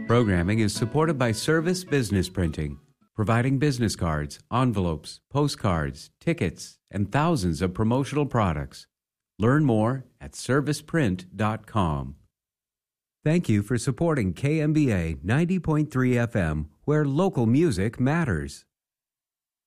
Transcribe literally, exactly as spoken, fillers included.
Programming is supported by Service Business Printing, providing business cards, envelopes, postcards, tickets, and thousands of promotional products. Learn more at service print dot com. Thank you for supporting K M B A ninety point three F M, where local music matters.